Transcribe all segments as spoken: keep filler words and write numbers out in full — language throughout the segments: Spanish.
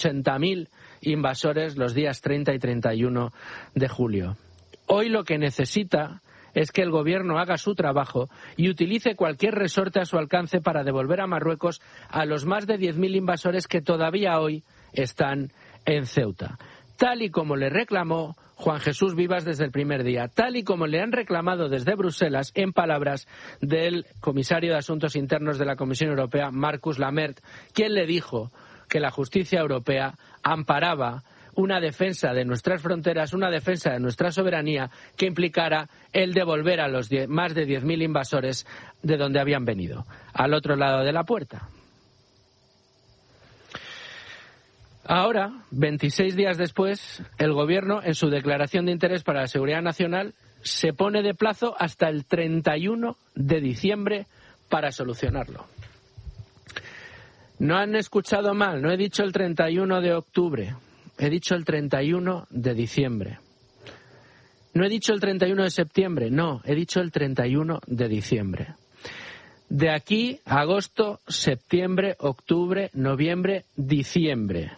ochenta mil invasores los días treinta y treinta y uno de julio. Hoy lo que necesita es que el gobierno haga su trabajo y utilice cualquier resorte a su alcance para devolver a Marruecos a los más de diez mil invasores que todavía hoy están en Ceuta, tal y como le reclamó Juan Jesús Vivas desde el primer día, tal y como le han reclamado desde Bruselas, en palabras del comisario de Asuntos Internos de la Comisión Europea, Marcus Lamert, quien le dijo que la justicia europea amparaba una defensa de nuestras fronteras, una defensa de nuestra soberanía que implicara el devolver a los diez, más de diez mil invasores de donde habían venido, al otro lado de la puerta. Ahora, veintiséis días después, el Gobierno, en su declaración de interés para la seguridad nacional, se pone de plazo hasta el treinta y uno de diciembre para solucionarlo. No han escuchado mal, no he dicho el treinta y uno de octubre, he dicho el treinta y uno de diciembre. No he dicho el treinta y uno de septiembre, no, he dicho el treinta y uno de diciembre. De aquí, agosto, septiembre, octubre, noviembre, diciembre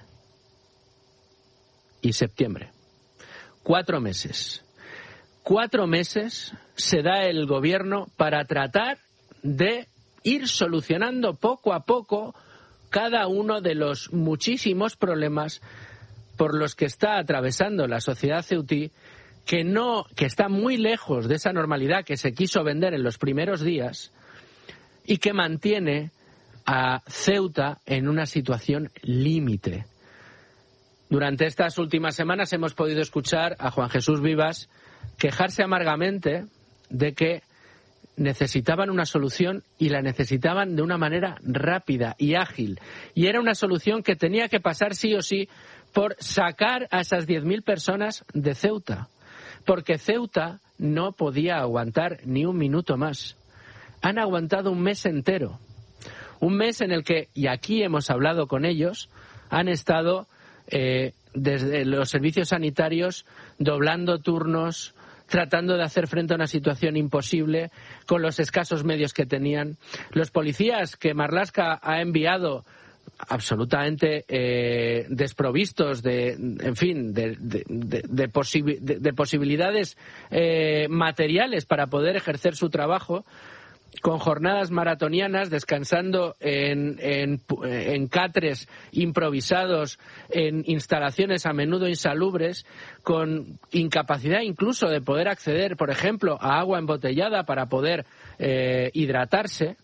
y septiembre. Cuatro meses. Cuatro meses se da el gobierno para tratar de ir solucionando poco a poco cada uno de los muchísimos problemas por los que está atravesando la sociedad ceutí, que no, que está muy lejos de esa normalidad que se quiso vender en los primeros días y que mantiene a Ceuta en una situación límite. Durante estas últimas semanas hemos podido escuchar a Juan Jesús Vivas quejarse amargamente de que necesitaban una solución y la necesitaban de una manera rápida y ágil. Y era una solución que tenía que pasar sí o sí por sacar a esas diez mil personas de Ceuta, porque Ceuta no podía aguantar ni un minuto más. Han aguantado un mes entero, un mes en el que, y aquí hemos hablado con ellos, han estado eh, desde los servicios sanitarios doblando turnos, tratando de hacer frente a una situación imposible con los escasos medios que tenían. Los policías que Marlaska ha enviado absolutamente eh, desprovistos de, en fin, de, de, de, de, posibi- de, de posibilidades eh, materiales para poder ejercer su trabajo, con jornadas maratonianas, descansando en, en, en catres improvisados, en instalaciones a menudo insalubres, con incapacidad incluso de poder acceder, por ejemplo, a agua embotellada para poder eh, hidratarse.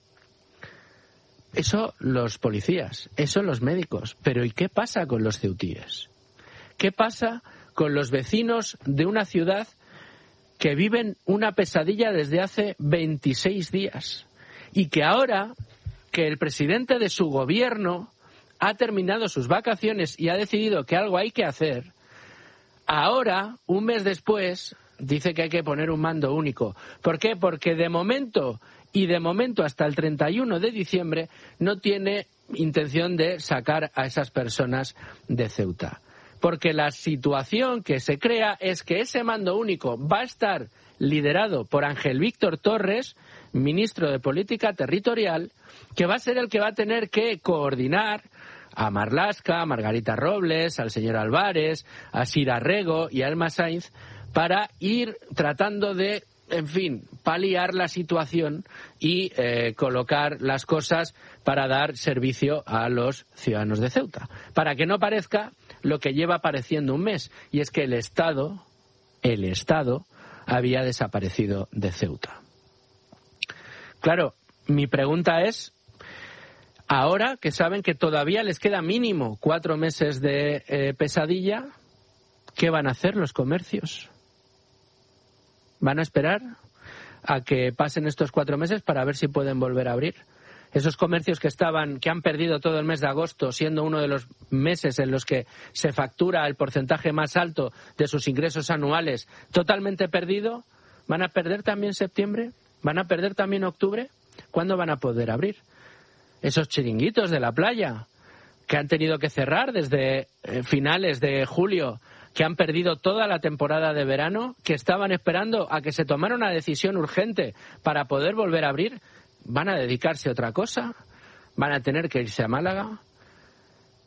Eso los policías, eso los médicos. Pero ¿y qué pasa con los ceutíes? ¿Qué pasa con los vecinos de una ciudad que viven una pesadilla desde hace veintiséis días y que ahora que el presidente de su gobierno ha terminado sus vacaciones y ha decidido que algo hay que hacer, ahora, un mes después, dice que hay que poner un mando único? ¿Por qué? Porque de momento, y de momento hasta el treinta y uno de diciembre, no tiene intención de sacar a esas personas de Ceuta. Porque la situación que se crea es que ese mando único va a estar liderado por Ángel Víctor Torres, ministro de Política Territorial, que va a ser el que va a tener que coordinar a Marlaska, a Margarita Robles, al señor Álvarez, a Sira Rego y a Elma Sainz para ir tratando de, en fin, paliar la situación y eh, colocar las cosas para dar servicio a los ciudadanos de Ceuta. Para que no parezca lo que lleva pareciendo un mes, y es que el Estado, el Estado, había desaparecido de Ceuta. Claro, mi pregunta es, ahora que saben que todavía les queda mínimo cuatro meses de eh, pesadilla, ¿qué van a hacer los comercios? ¿Van a esperar a que pasen estos cuatro meses para ver si pueden volver a abrir? Esos comercios que estaban, que han perdido todo el mes de agosto, siendo uno de los meses en los que se factura el porcentaje más alto de sus ingresos anuales, totalmente perdido, ¿van a perder también septiembre? ¿Van a perder también octubre? ¿Cuándo van a poder abrir? Esos chiringuitos de la playa, que han tenido que cerrar desde eh, finales de julio, que han perdido toda la temporada de verano, que estaban esperando a que se tomara una decisión urgente para poder volver a abrir, ¿van a dedicarse a otra cosa? ¿Van a tener que irse a Málaga?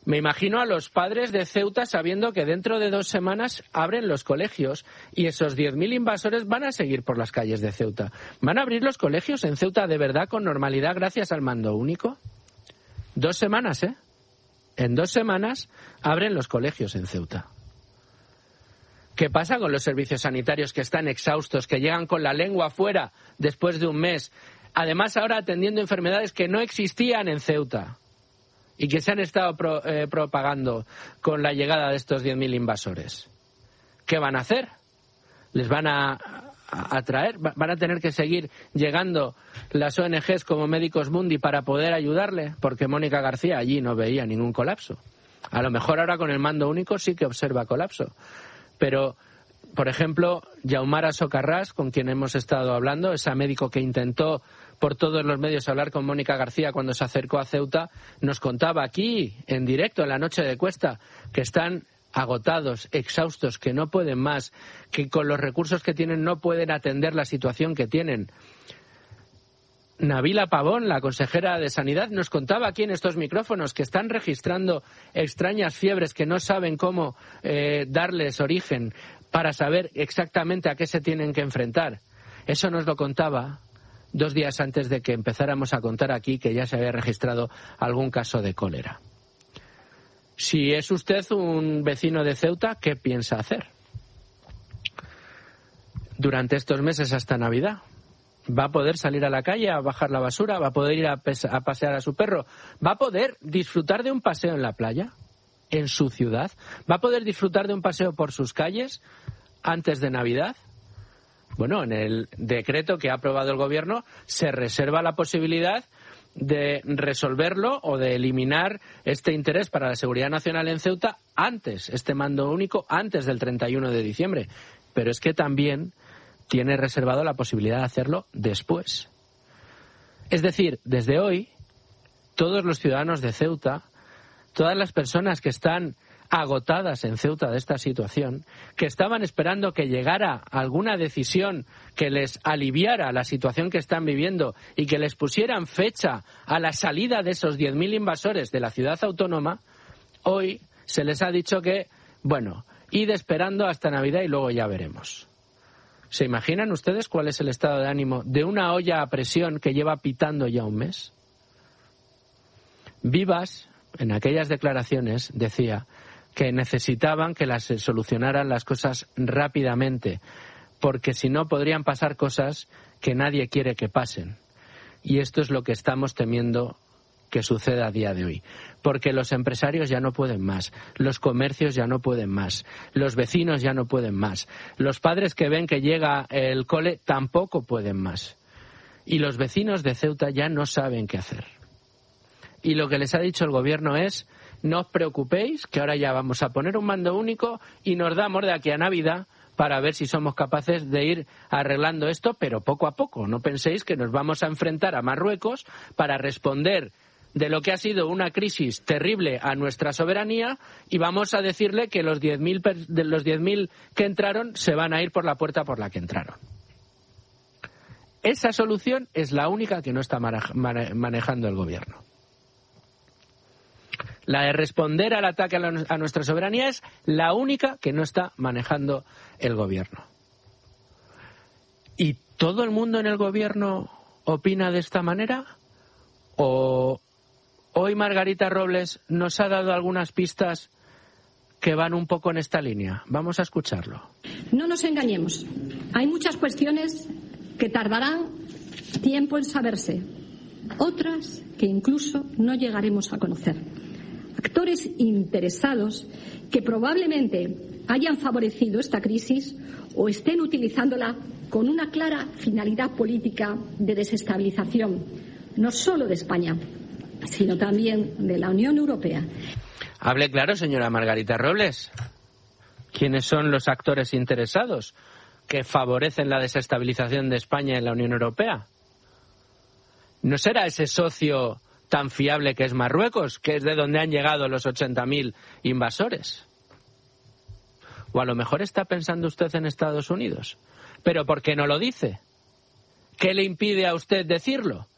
Me imagino a los padres de Ceuta sabiendo que dentro de dos semanas abren los colegios y esos diez mil invasores van a seguir por las calles de Ceuta. ¿Van a abrir los colegios en Ceuta de verdad con normalidad gracias al mando único? Dos semanas, ¿eh? En dos semanas abren los colegios en Ceuta. ¿Qué pasa con los servicios sanitarios que están exhaustos, que llegan con la lengua afuera después de un mes? Además, ahora atendiendo enfermedades que no existían en Ceuta y que se han estado pro, eh, propagando con la llegada de estos diez mil invasores. ¿Qué van a hacer? ¿Les van a, a, a traer? ¿Van a tener que seguir llegando las O N Ges como Médicos Mundi para poder ayudarle? Porque Mónica García allí no veía ningún colapso. A lo mejor ahora con el mando único sí que observa colapso. Pero, por ejemplo, Yaumara Socarrás, con quien hemos estado hablando, esa médico que intentó por todos los medios hablar con Mónica García cuando se acercó a Ceuta, nos contaba aquí, en directo, en la noche de Cuesta, que están agotados, exhaustos, que no pueden más, que con los recursos que tienen no pueden atender la situación que tienen. Nabila Pavón, la consejera de Sanidad, nos contaba aquí en estos micrófonos que están registrando extrañas fiebres que no saben cómo eh, darles origen para saber exactamente a qué se tienen que enfrentar. Eso nos lo contaba dos días antes de que empezáramos a contar aquí que ya se había registrado algún caso de cólera. Si es usted un vecino de Ceuta, ¿qué piensa hacer durante estos meses hasta Navidad? ¿Va a poder salir a la calle a bajar la basura? ¿Va a poder ir a, a pasear a su perro? ¿Va a poder disfrutar de un paseo en la playa, en su ciudad? ¿Va a poder disfrutar de un paseo por sus calles antes de Navidad? Bueno, en el decreto que ha aprobado el Gobierno se reserva la posibilidad de resolverlo o de eliminar este interés para la seguridad nacional en Ceuta antes, este mando único, antes del treinta y uno de diciembre. Pero es que también tiene reservado la posibilidad de hacerlo después. Es decir, desde hoy, todos los ciudadanos de Ceuta, todas las personas que están agotadas en Ceuta de esta situación, que estaban esperando que llegara alguna decisión que les aliviara la situación que están viviendo y que les pusieran fecha a la salida de esos diez mil invasores de la ciudad autónoma, hoy se les ha dicho que, bueno, id esperando hasta Navidad y luego ya veremos. ¿Se imaginan ustedes cuál es el estado de ánimo de una olla a presión que lleva pitando ya un mes? Vivas, en aquellas declaraciones, decía que necesitaban que las solucionaran las cosas rápidamente, porque si no podrían pasar cosas que nadie quiere que pasen. Y esto es lo que estamos temiendo que suceda a día de hoy, porque los empresarios ya no pueden más, los comercios ya no pueden más, los vecinos ya no pueden más, los padres que ven que llega el cole tampoco pueden más, y los vecinos de Ceuta ya no saben qué hacer. Y lo que les ha dicho el Gobierno es: no os preocupéis, que ahora ya vamos a poner un mando único y nos damos de aquí a Navidad para ver si somos capaces de ir arreglando esto, pero poco a poco. No penséis que nos vamos a enfrentar a Marruecos para responder de lo que ha sido una crisis terrible a nuestra soberanía y vamos a decirle que los diez mil de los diez mil que entraron se van a ir por la puerta por la que entraron. Esa solución es la única que no está manejando el Gobierno. La de responder al ataque a, la, a nuestra soberanía es la única que no está manejando el Gobierno. ¿Y todo el mundo en el Gobierno opina de esta manera? ¿O hoy Margarita Robles nos ha dado algunas pistas que van un poco en esta línea? Vamos a escucharlo. No nos engañemos. Hay muchas cuestiones que tardarán tiempo en saberse. Otras que incluso no llegaremos a conocer. Actores interesados que probablemente hayan favorecido esta crisis o estén utilizándola con una clara finalidad política de desestabilización, no solo de España, sino también de la Unión Europea. Hable claro, señora Margarita Robles. ¿Quiénes son los actores interesados que favorecen la desestabilización de España en la Unión Europea? ¿No será ese socio tan fiable que es Marruecos, que es de donde han llegado los ochenta mil invasores? O a lo mejor está pensando usted en Estados Unidos. ¿Pero por qué no lo dice? ¿Qué le impide a usted decirlo?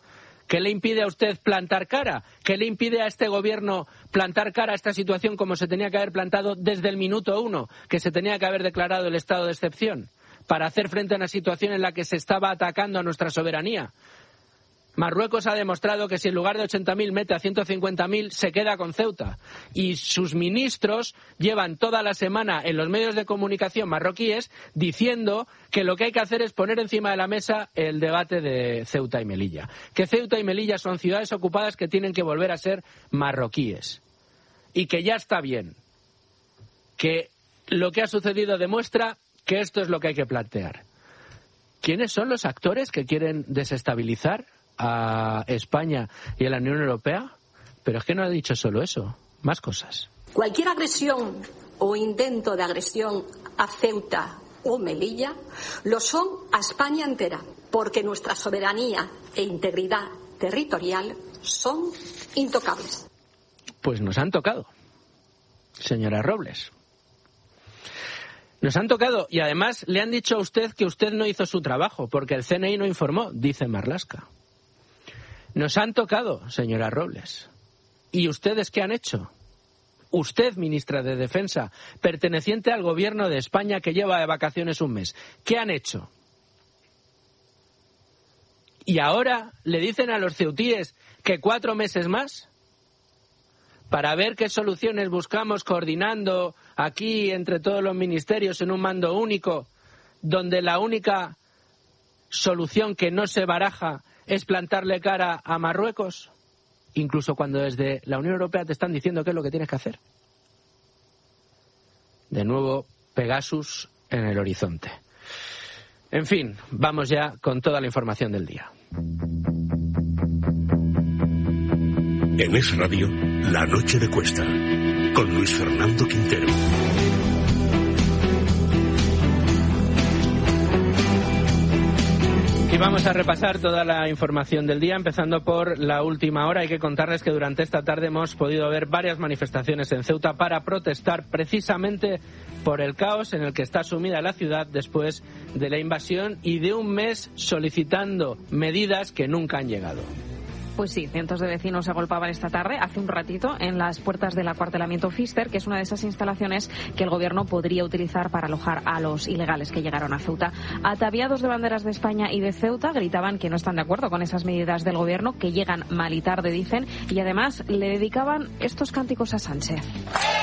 ¿Qué le impide a usted plantar cara? ¿Qué le impide a este gobierno plantar cara a esta situación como se tenía que haber plantado desde el minuto uno, que se tenía que haber declarado el estado de excepción, para hacer frente a una situación en la que se estaba atacando a nuestra soberanía? Marruecos ha demostrado que si en lugar de ochenta mil mete a ciento cincuenta mil, se queda con Ceuta. Y sus ministros llevan toda la semana en los medios de comunicación marroquíes diciendo que lo que hay que hacer es poner encima de la mesa el debate de Ceuta y Melilla. Que Ceuta y Melilla son ciudades ocupadas que tienen que volver a ser marroquíes. Y que ya está bien. Que lo que ha sucedido demuestra que esto es lo que hay que plantear. ¿Quiénes son los actores que quieren desestabilizar a España y a la Unión Europea? Pero es que no ha dicho solo eso, más cosas. Cualquier agresión o intento de agresión a Ceuta o Melilla lo son a España entera, porque nuestra soberanía e integridad territorial son intocables. Pues nos han tocado, señora Robles. Nos han tocado y además le han dicho a usted que usted no hizo su trabajo porque el C N I no informó, dice Marlaska. Nos han tocado, señora Robles. ¿Y ustedes qué han hecho? Usted, ministra de Defensa, perteneciente al gobierno de España que lleva de vacaciones un mes. ¿Qué han hecho? ¿Y ahora le dicen a los ceutíes que cuatro meses más? Para ver qué soluciones buscamos coordinando aquí entre todos los ministerios en un mando único, donde la única solución que no se baraja es plantarle cara a Marruecos, incluso cuando desde la Unión Europea te están diciendo qué es lo que tienes que hacer. De nuevo, Pegasus en el horizonte. En fin, vamos ya con toda la información del día. En Es Radio, La Noche de Cuesta, con Luis Fernando Quintero. Y vamos a repasar toda la información del día, empezando por la última hora. Hay que contarles que durante esta tarde hemos podido ver varias manifestaciones en Ceuta para protestar precisamente por el caos en el que está sumida la ciudad después de la invasión y de un mes solicitando medidas que nunca han llegado. Pues sí, cientos de vecinos se agolpaban esta tarde, hace un ratito, en las puertas del acuartelamiento Pfister, que es una de esas instalaciones que el gobierno podría utilizar para alojar a los ilegales que llegaron a Ceuta. Ataviados de banderas de España y de Ceuta, gritaban que no están de acuerdo con esas medidas del gobierno, que llegan mal y tarde, dicen, y además le dedicaban estos cánticos a Sánchez.